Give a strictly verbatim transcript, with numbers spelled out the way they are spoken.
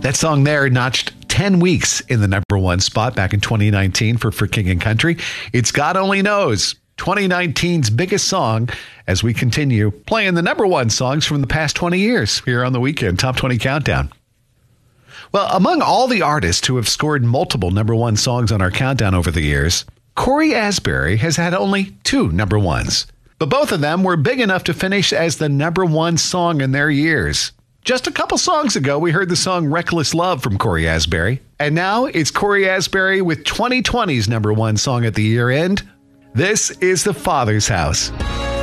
That song there notched ten weeks in the number one spot back in twenty nineteen for For King and Country. It's God Only Knows, twenty nineteen's biggest song, as we continue playing the number one songs from the past twenty years here on the Weekend Top twenty Countdown. Well, among all the artists who have scored multiple number one songs on our countdown over the years, Cory Asbury has had only two number ones. But both of them were big enough to finish as the number one song in their years. Just a couple songs ago, we heard the song Reckless Love from Cory Asbury. And now it's Cory Asbury with twenty twenty's number one song at the year end. This is The Father's House.